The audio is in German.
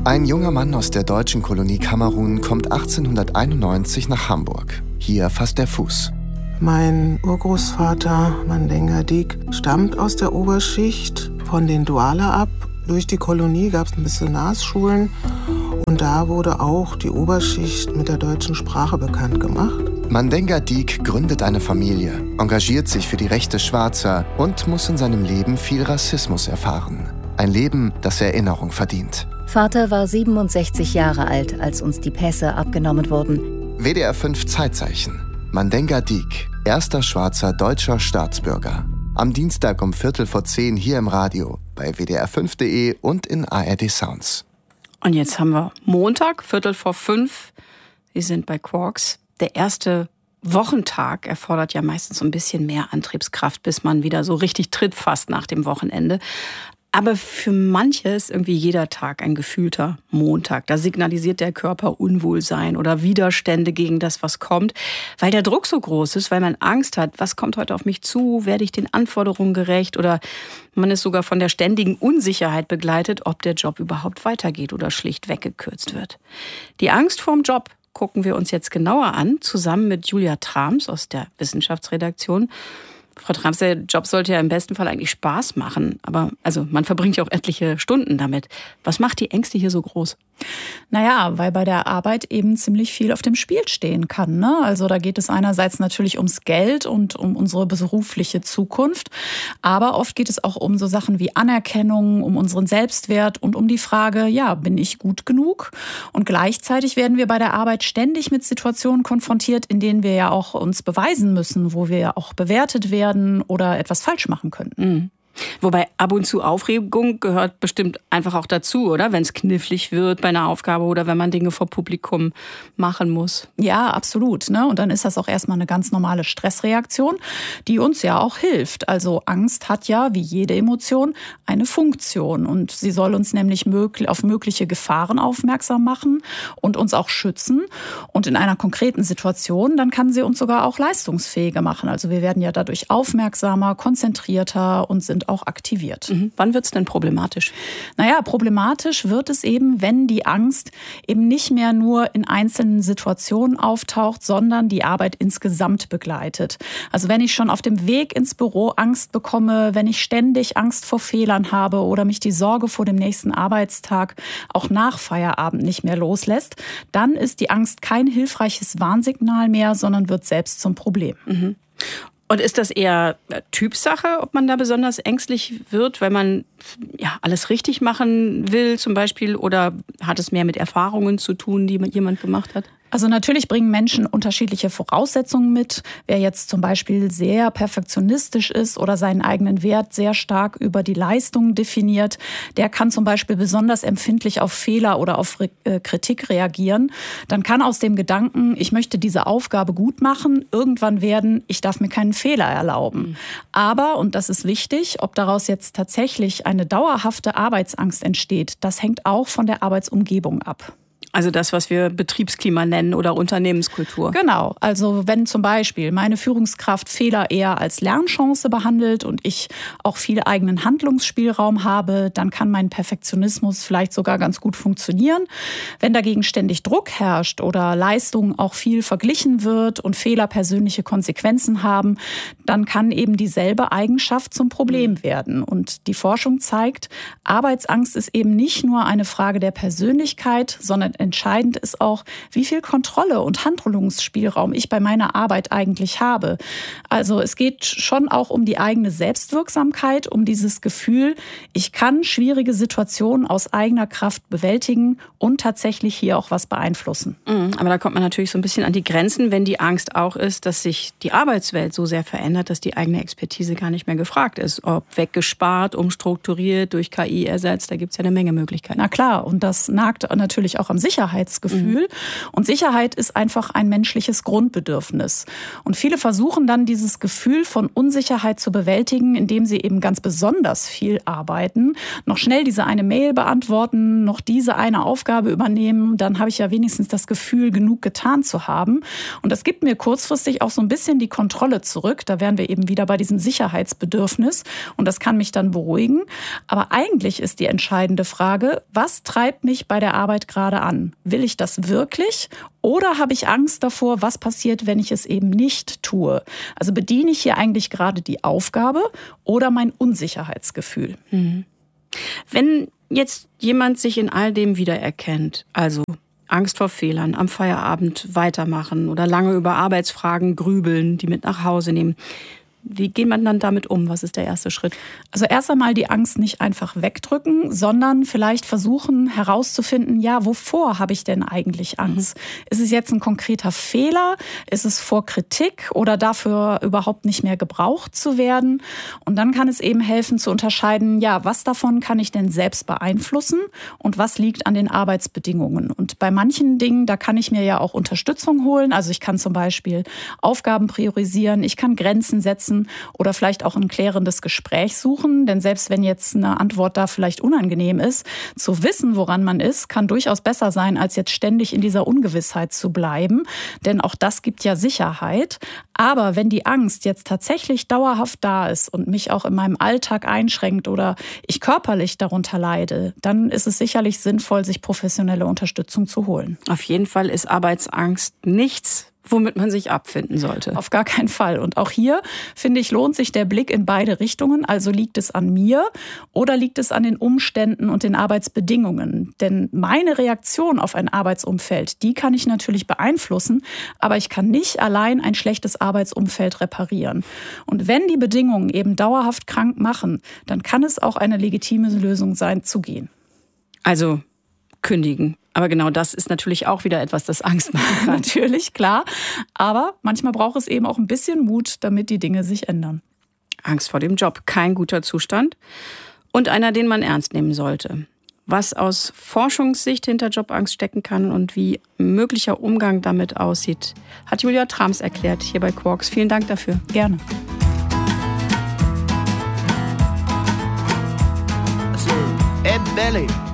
Ein junger Mann aus der deutschen Kolonie Kamerun kommt 1891 nach Hamburg. Hier fasst er Fuß. Mein Urgroßvater Mandenga Dik stammt aus der Oberschicht von den Douala ab. Durch die Kolonie gab es Missionarsschulen und da wurde auch die Oberschicht mit der deutschen Sprache bekannt gemacht. Mandenga Dik gründet eine Familie, engagiert sich für die Rechte Schwarzer und muss in seinem Leben viel Rassismus erfahren. Ein Leben, das Erinnerung verdient. Vater war 67 Jahre alt, als uns die Pässe abgenommen wurden. WDR 5 Zeitzeichen. Mandenga Dik, erster schwarzer deutscher Staatsbürger. Am Dienstag um 9:45 hier im Radio, bei wdr5.de und in ARD Sounds. Und jetzt haben wir Montag, 4:45. Sie sind bei Quarks. Der erste Wochentag erfordert ja meistens so ein bisschen mehr Antriebskraft, bis man wieder so richtig Tritt fasst nach dem Wochenende. Aber für manche ist irgendwie jeder Tag ein gefühlter Montag. Da signalisiert der Körper Unwohlsein oder Widerstände gegen das, was kommt, weil der Druck so groß ist, weil man Angst hat, was kommt heute auf mich zu, werde ich den Anforderungen gerecht, oder man ist sogar von der ständigen Unsicherheit begleitet, ob der Job überhaupt weitergeht oder schlicht weggekürzt wird. Die Angst vorm Job gucken wir uns jetzt genauer an, zusammen mit Julia Trams aus der Wissenschaftsredaktion. Frau Trams, der Job sollte ja im besten Fall eigentlich Spaß machen. Aber man verbringt ja auch etliche Stunden damit. Was macht die Ängste hier so groß? Naja, weil bei der Arbeit eben ziemlich viel auf dem Spiel stehen kann, ne? Also da geht es einerseits natürlich ums Geld und um unsere berufliche Zukunft. Aber oft geht es auch um so Sachen wie Anerkennung, um unseren Selbstwert und um die Frage, ja, bin ich gut genug? Und gleichzeitig werden wir bei der Arbeit ständig mit Situationen konfrontiert, in denen wir ja auch uns beweisen müssen, wo wir ja auch bewertet werden oder etwas falsch machen könnten. Mhm. Wobei ab und zu Aufregung gehört bestimmt einfach auch dazu, oder? Wenn es knifflig wird bei einer Aufgabe oder wenn man Dinge vor Publikum machen muss. Ja, absolut, ne? Und dann ist das auch erstmal eine ganz normale Stressreaktion, die uns ja auch hilft. Also Angst hat ja, wie jede Emotion, eine Funktion. Und sie soll uns nämlich auf mögliche Gefahren aufmerksam machen und uns auch schützen. Und in einer konkreten Situation, dann kann sie uns sogar auch leistungsfähiger machen. Also wir werden ja dadurch aufmerksamer, konzentrierter und sind auch aktiviert. Mhm. Wann wird es denn problematisch? Naja, problematisch wird es eben, wenn die Angst eben nicht mehr nur in einzelnen Situationen auftaucht, sondern die Arbeit insgesamt begleitet. Also wenn ich schon auf dem Weg ins Büro Angst bekomme, wenn ich ständig Angst vor Fehlern habe oder mich die Sorge vor dem nächsten Arbeitstag auch nach Feierabend nicht mehr loslässt, dann ist die Angst kein hilfreiches Warnsignal mehr, sondern wird selbst zum Problem. Mhm. Und ist das eher Typsache, ob man da besonders ängstlich wird, weil man ja alles richtig machen will zum Beispiel? Oder hat es mehr mit Erfahrungen zu tun, die jemand gemacht hat? Also natürlich bringen Menschen unterschiedliche Voraussetzungen mit. Wer jetzt zum Beispiel sehr perfektionistisch ist oder seinen eigenen Wert sehr stark über die Leistung definiert, der kann zum Beispiel besonders empfindlich auf Fehler oder auf Kritik reagieren. Dann kann aus dem Gedanken, ich möchte diese Aufgabe gut machen, irgendwann werden, ich darf mir keinen Fehler erlauben. Aber, und das ist wichtig, ob daraus jetzt tatsächlich eine dauerhafte Arbeitsangst entsteht, das hängt auch von der Arbeitsumgebung ab. Also das, was wir Betriebsklima nennen oder Unternehmenskultur. Genau. Also wenn zum Beispiel meine Führungskraft Fehler eher als Lernchance behandelt und ich auch viel eigenen Handlungsspielraum habe, dann kann mein Perfektionismus vielleicht sogar ganz gut funktionieren. Wenn dagegen ständig Druck herrscht oder Leistung auch viel verglichen wird und Fehler persönliche Konsequenzen haben, dann kann eben dieselbe Eigenschaft zum Problem werden. Und die Forschung zeigt, Arbeitsangst ist eben nicht nur eine Frage der Persönlichkeit, sondern entscheidend ist auch, wie viel Kontrolle und Handlungsspielraum ich bei meiner Arbeit eigentlich habe. Also es geht schon auch um die eigene Selbstwirksamkeit, um dieses Gefühl, ich kann schwierige Situationen aus eigener Kraft bewältigen und tatsächlich hier auch was beeinflussen. Aber da kommt man natürlich so ein bisschen an die Grenzen, wenn die Angst auch ist, dass sich die Arbeitswelt so sehr verändert, dass die eigene Expertise gar nicht mehr gefragt ist. Ob weggespart, umstrukturiert, durch KI ersetzt, da gibt es ja eine Menge Möglichkeiten. Na klar, und das nagt natürlich auch am Sicherheitsgefühl. Und Sicherheit ist einfach ein menschliches Grundbedürfnis. Und viele versuchen dann, dieses Gefühl von Unsicherheit zu bewältigen, indem sie eben ganz besonders viel arbeiten, noch schnell diese eine Mail beantworten, noch diese eine Aufgabe übernehmen. Dann habe ich ja wenigstens das Gefühl, genug getan zu haben. Und das gibt mir kurzfristig auch so ein bisschen die Kontrolle zurück. Da wären wir eben wieder bei diesem Sicherheitsbedürfnis. Und das kann mich dann beruhigen. Aber eigentlich ist die entscheidende Frage, was treibt mich bei der Arbeit gerade an? Will ich das wirklich? Oder habe ich Angst davor, was passiert, wenn ich es eben nicht tue? Also bediene ich hier eigentlich gerade die Aufgabe oder mein Unsicherheitsgefühl? Wenn jetzt jemand sich in all dem wiedererkennt, also Angst vor Fehlern, am Feierabend weitermachen oder lange über Arbeitsfragen grübeln, die mit nach Hause nehmen, wie geht man dann damit um? Was ist der erste Schritt? Also erst einmal die Angst nicht einfach wegdrücken, sondern vielleicht versuchen herauszufinden, ja, wovor habe ich denn eigentlich Angst? Ist es jetzt ein konkreter Fehler? Ist es vor Kritik oder dafür überhaupt nicht mehr gebraucht zu werden? Und dann kann es eben helfen zu unterscheiden, ja, was davon kann ich denn selbst beeinflussen und was liegt an den Arbeitsbedingungen? Und bei manchen Dingen, da kann ich mir ja auch Unterstützung holen. Also ich kann zum Beispiel Aufgaben priorisieren, ich kann Grenzen setzen, oder vielleicht auch ein klärendes Gespräch suchen. Denn selbst wenn jetzt eine Antwort da vielleicht unangenehm ist, zu wissen, woran man ist, kann durchaus besser sein, als jetzt ständig in dieser Ungewissheit zu bleiben. Denn auch das gibt ja Sicherheit. Aber wenn die Angst jetzt tatsächlich dauerhaft da ist und mich auch in meinem Alltag einschränkt oder ich körperlich darunter leide, dann ist es sicherlich sinnvoll, sich professionelle Unterstützung zu holen. Auf jeden Fall ist Arbeitsangst nichts, womit man sich abfinden sollte. Auf gar keinen Fall. Und auch hier, finde ich, lohnt sich der Blick in beide Richtungen. Also liegt es an mir oder liegt es an den Umständen und den Arbeitsbedingungen? Denn meine Reaktion auf ein Arbeitsumfeld, die kann ich natürlich beeinflussen, aber ich kann nicht allein ein schlechtes Arbeitsumfeld reparieren. Und wenn die Bedingungen eben dauerhaft krank machen, dann kann es auch eine legitime Lösung sein, zu gehen. Also kündigen. Aber genau das ist natürlich auch wieder etwas, das Angst machen kann. Natürlich, klar. Aber manchmal braucht es eben auch ein bisschen Mut, damit die Dinge sich ändern. Angst vor dem Job, kein guter Zustand und einer, den man ernst nehmen sollte. Was aus Forschungssicht hinter Jobangst stecken kann und wie möglicher Umgang damit aussieht, hat Julia Trams erklärt hier bei Quarks. Vielen Dank dafür. Gerne. Ed Belly.